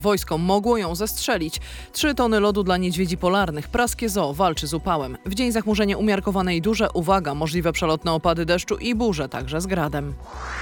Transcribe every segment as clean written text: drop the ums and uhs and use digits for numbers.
Wojsko mogło ją zestrzelić. 3 tony lodu dla niedźwiedzi polarnych. Praskie Zoo walczy z upałem. W dzień zachmurzenie umiarkowane i duże. Uwaga, możliwe przelotne opady deszczu i burze, także z gradem.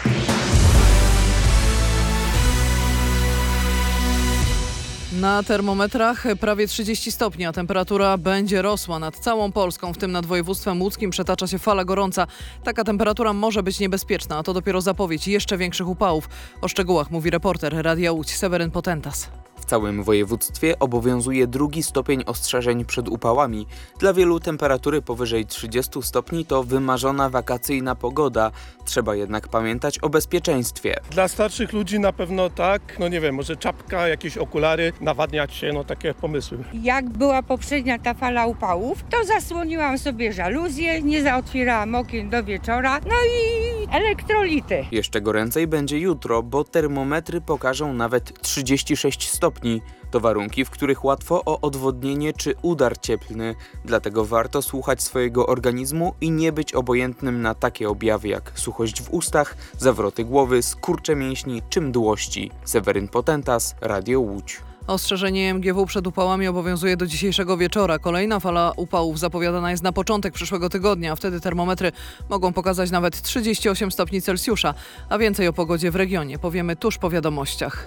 Na termometrach prawie 30 stopni, a temperatura będzie rosła nad całą Polską, w tym nad województwem łódzkim przetacza się fala gorąca. Taka temperatura może być niebezpieczna, a to dopiero zapowiedź jeszcze większych upałów. O szczegółach mówi reporter Radia Łódź Seweryn Potentas. W całym województwie obowiązuje 2. stopień ostrzeżeń przed upałami. Dla wielu temperatury powyżej 30 stopni to wymarzona wakacyjna pogoda. Trzeba jednak pamiętać o bezpieczeństwie. Dla starszych ludzi na pewno tak, może czapka, jakieś okulary, nawadniać się, takie pomysły. Jak była poprzednia ta fala upałów, to zasłoniłam sobie żaluzję, nie zaotwierałam okien do wieczora, i elektrolity. Jeszcze goręcej będzie jutro, bo termometry pokażą nawet 36 stopni. To warunki, w których łatwo o odwodnienie czy udar cieplny. Dlatego warto słuchać swojego organizmu i nie być obojętnym na takie objawy jak suchość w ustach, zawroty głowy, skurcze mięśni czy mdłości. Seweryn Potentas, Radio Łódź. Ostrzeżenie MGW przed upałami obowiązuje do dzisiejszego wieczora. Kolejna fala upałów zapowiadana jest na początek przyszłego tygodnia, a wtedy termometry mogą pokazać nawet 38 stopni Celsjusza. A więcej o pogodzie w regionie powiemy tuż po wiadomościach.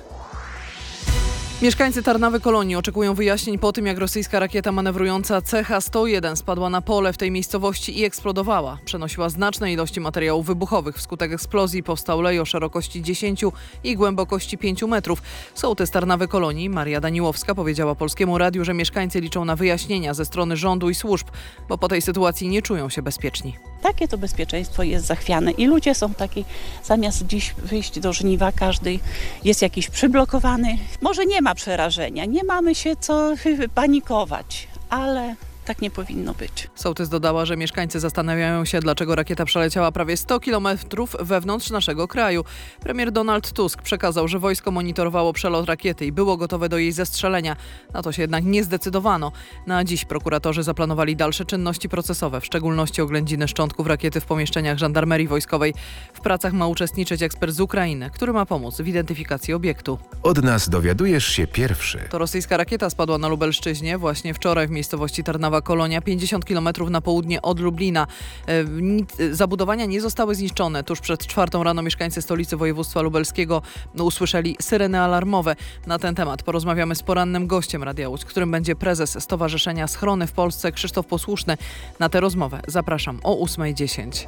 Mieszkańcy Tarnawy Kolonii oczekują wyjaśnień po tym, jak rosyjska rakieta manewrująca CH-101 spadła na pole w tej miejscowości i eksplodowała. Przenosiła znaczne ilości materiałów wybuchowych. Wskutek eksplozji powstał lej o szerokości 10 i głębokości 5 metrów. Sołtys Tarnawy Kolonii, Maria Daniłowska, powiedziała Polskiemu Radiu, że mieszkańcy liczą na wyjaśnienia ze strony rządu i służb, bo po tej sytuacji nie czują się bezpieczni. Takie to bezpieczeństwo jest zachwiane i ludzie są taki, zamiast dziś wyjść do żniwa, każdy jest jakiś przyblokowany. Może nie ma przerażenia, nie mamy się co panikować, ale tak nie powinno być. Sołtys dodała, że mieszkańcy zastanawiają się, dlaczego rakieta przeleciała prawie 100 kilometrów wewnątrz naszego kraju. Premier Donald Tusk przekazał, że wojsko monitorowało przelot rakiety i było gotowe do jej zestrzelenia. Na to się jednak nie zdecydowano. Na dziś prokuratorzy zaplanowali dalsze czynności procesowe, w szczególności oględziny szczątków rakiety w pomieszczeniach żandarmerii wojskowej. W pracach ma uczestniczyć ekspert z Ukrainy, który ma pomóc w identyfikacji obiektu. Od nas dowiadujesz się pierwszy. To rosyjska rakieta spadła na Lubelszczyźnie właśnie wczoraj w miejscowości Tarnawa Kolonia, 50 km na południe od Lublina. Zabudowania nie zostały zniszczone. Tuż przed 4 rano mieszkańcy stolicy województwa lubelskiego usłyszeli syreny alarmowe. Na ten temat porozmawiamy z porannym gościem Radia Łódź, którym będzie prezes Stowarzyszenia Schrony w Polsce Krzysztof Posłuszny. Na tę rozmowę zapraszam o 8:10.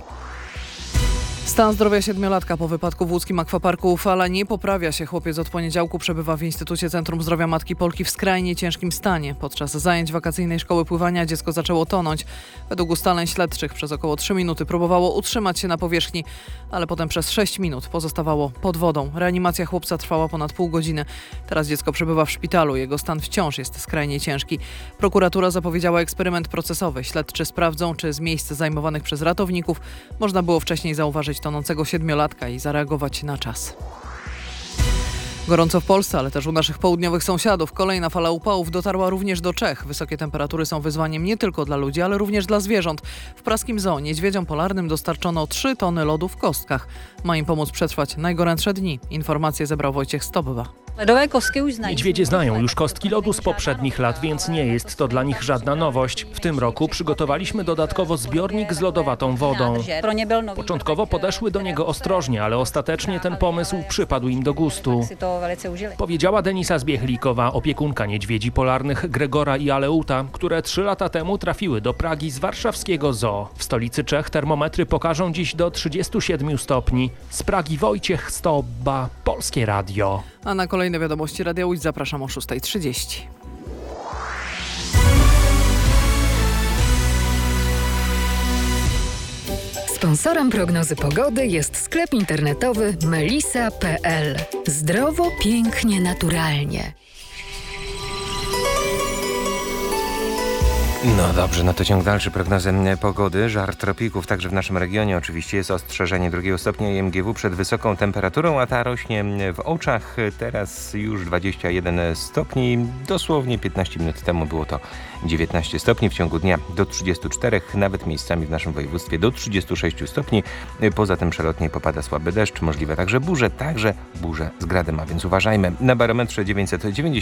Stan zdrowia 7-latka po wypadku w łódzkim akwaparku Ufala nie poprawia się. Chłopiec od poniedziałku przebywa w Instytucie Centrum Zdrowia Matki Polki w skrajnie ciężkim stanie. Podczas zajęć wakacyjnej szkoły pływania dziecko zaczęło tonąć. Według ustaleń śledczych przez około 3 minuty próbowało utrzymać się na powierzchni, ale potem przez 6 minut pozostawało pod wodą. Reanimacja chłopca trwała ponad pół godziny. Teraz dziecko przebywa w szpitalu. Jego stan wciąż jest skrajnie ciężki. Prokuratura zapowiedziała eksperyment procesowy. Śledczy sprawdzą, czy z miejsc zajmowanych przez ratowników można było wcześniej zauważyć tonącego 7-latka i zareagować na czas. Gorąco w Polsce, ale też u naszych południowych sąsiadów. Kolejna fala upałów dotarła również do Czech. Wysokie temperatury są wyzwaniem nie tylko dla ludzi, ale również dla zwierząt. W praskim zoo niedźwiedziom polarnym dostarczono 3 tony lodu w kostkach. Ma im pomóc przetrwać najgorętsze dni. Informacje zebrał Wojciech Stobba. Niedźwiedzie znają już kostki lodu z poprzednich lat, więc nie jest to dla nich żadna nowość. W tym roku przygotowaliśmy dodatkowo zbiornik z lodowatą wodą. Początkowo podeszły do niego ostrożnie, ale ostatecznie ten pomysł przypadł im do gustu. Powiedziała Denisa Zbiechlikowa, opiekunka niedźwiedzi polarnych Gregora i Aleuta, które 3 lata temu trafiły do Pragi z warszawskiego zoo. W stolicy Czech termometry pokażą dziś do 37 stopni. Z Pragi Wojciech Stobba, Polskie Radio. A na kolejne wiadomości Radia Łódź zapraszam o 6:30. Sponsorem prognozy pogody jest sklep internetowy melisa.pl. Zdrowo, pięknie, naturalnie. No dobrze, no to ciąg dalszy prognozy pogody. Żar tropików także w naszym regionie. Oczywiście jest ostrzeżenie 2 stopnia IMGW przed wysoką temperaturą, a ta rośnie w oczach. Teraz już 21 stopni. Dosłownie 15 minut temu było to 19 stopni. W ciągu dnia do 34, nawet miejscami w naszym województwie do 36 stopni. Poza tym przelotnie popada słaby deszcz, możliwe także burze z gradem, a więc uważajmy. Na barometrze 990.